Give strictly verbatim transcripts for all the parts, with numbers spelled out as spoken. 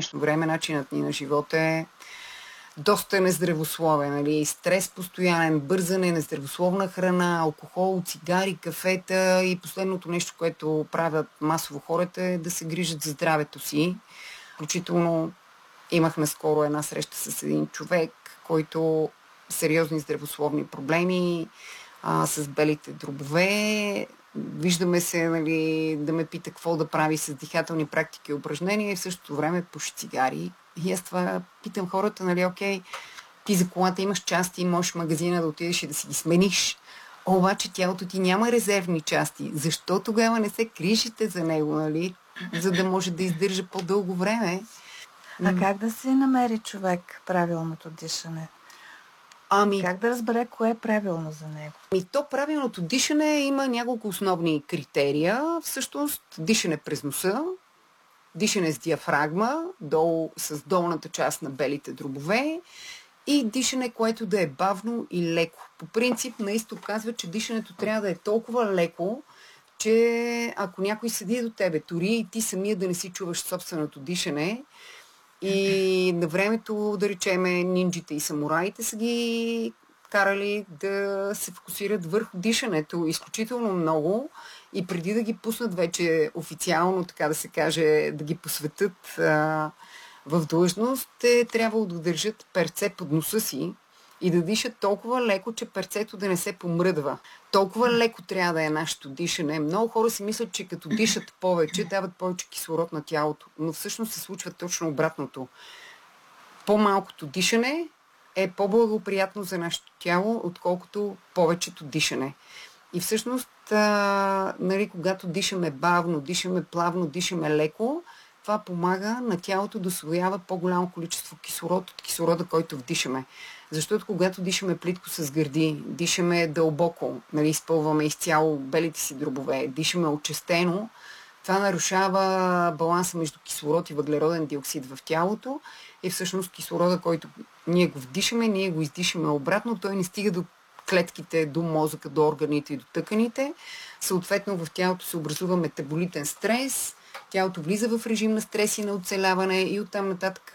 днешно време начинът ни на живота е доста нездравословен. Нали? Стрес постоянен, бързане, нездравословна храна, алкохол, цигари, кафета и последното нещо, което правят масово хората е да се грижат за здравето си. Включително имахме скоро една среща с един човек, който сериозни здравословни проблеми а, с белите дробове. Виждаме се, нали, да ме пита какво да прави с дихателни практики и упражнения и в същото време пуши цигари. И аз това питам хората, нали, окей, ти за колата имаш части, можеш в магазина да отидеш и да си ги смениш, обаче тялото ти няма резервни части. Защо тогава не се грижите за него, нали, за да може да издържа по-дълго време? А как да се намери човек правилното дишане? Ами, как да разбере кое е правилно за него? Ами то правилното дишане има няколко основни критерия. Всъщност дишане през носа, дишане с диафрагма, долу с долната част на белите дробове и дишане, което да е бавно и леко. По принцип на изток казва, че дишането трябва да е толкова леко, че ако някой седи до тебе, дори и ти самия да не си чуваш собственото дишане, и на времето, да речеме, нинджите и самураите са ги карали да се фокусират върху дишането изключително много и преди да ги пуснат вече официално, така да се каже, да ги посветят а, в длъжност, те трябвало да държат перце под носа си и да дишат толкова леко, че перцето да не се помръдва. Толкова леко трябва да е нашето дишане. Много хора си мислят, че като дишат повече, дават повече кислород на тялото. Но всъщност се случва точно обратното. По-малкото дишане е по-благоприятно за нашето тяло, отколкото повечето дишане. И всъщност, а, нали, когато дишаме бавно, дишаме плавно, дишаме леко, това помага на тялото да усвоява по-голямо количество кислород от кислорода, който вдишаме. Защото когато дишаме плитко с гърди, дишаме дълбоко, нали, изпълваме изцяло белите си дробове, дишаме очестено, това нарушава баланса между кислород и въглероден диоксид в тялото и всъщност кислорода, който ние го вдишаме, ние го издишаме обратно, той не стига до клетките, до мозъка, до органите и до тъканите. Съответно в тялото се образува метаболитен стрес, тялото влиза в режим на стрес и на оцеляване и оттам нататък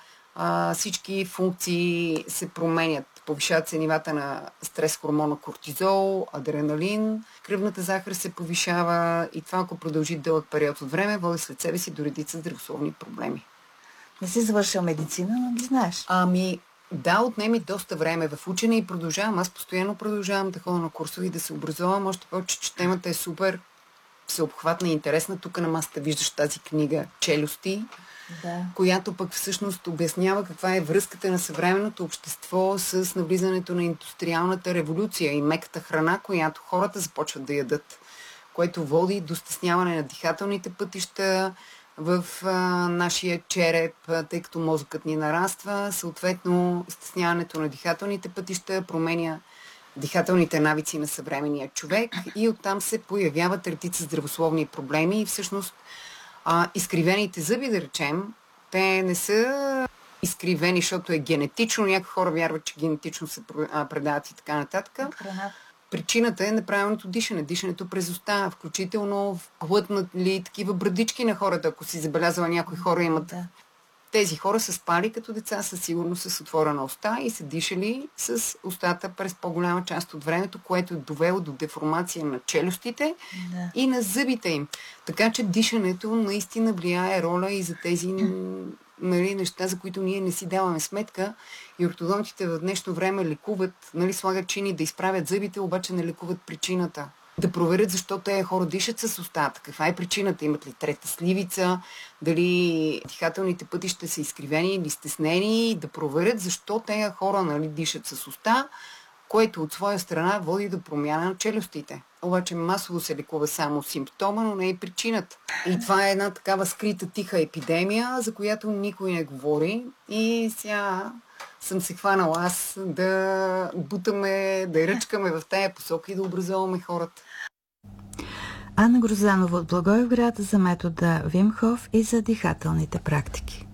а, всички функции се променят. Повишават се нивата на стрес хормона кортизол, адреналин, кръвната захар се повишава и това, ако продължи дълъг период от време, води след себе си до редица здравословни проблеми. Не си завършил медицина, но ги знаеш. Ами, да, отнеми доста време в учене и продължавам. Аз постоянно продължавам да ходя на курсове и да се образувам. Още повече, че темата е супер всеобхватна и интересна. Тук на масата виждаш тази книга "Челюсти", да, която пък всъщност обяснява каква е връзката на съвременното общество с навлизането на индустриалната революция и меката храна, която хората започват да ядат, което води до стесняване на дихателните пътища в а, нашия череп, тъй като мозъкът ни нараства. Съответно, стесняването на дихателните пътища променя дихателните навици на съвременния човек и оттам се появяват редица здравословни проблеми и всъщност а, изкривените зъби, да речем, те не са изкривени, защото е генетично. Някои хора вярват, че генетично се предават и така нататък. Причината е неправилното дишане. Дишането през уста, включително глътнат ли такива брадички на хората. Ако си забелязала, някои хора имат. Да. Тези хора са спали като деца със сигурност с отворена уста и са дишали с устата през по-голяма част от времето, което е довело до деформация на челюстите, да, и на зъбите им. Така че дишането наистина влияе роля и за тези, нали, неща, за които ние не си даваме сметка. И ортодонтите в днешно време лекуват, нали, слагат чини да изправят зъбите, обаче не лекуват причината. Да проверят защо тези хора дишат с устата, каква е причината, имат ли трета сливица, дали дихателните пътища са изкривени или стеснени, да проверят защо тези хора, нали, дишат с уста, което от своя страна води до промяна на челюстите. Обаче масово се лекува само симптома, но не и причината. И това е една такава скрита тиха епидемия, за която никой не говори и сега съм се хванала аз да бутаме, да ръчкаме в тая посока и да образуваме хората. Анна Грозданова от Благоевград за метода Вим Хоф и за дихателните практики.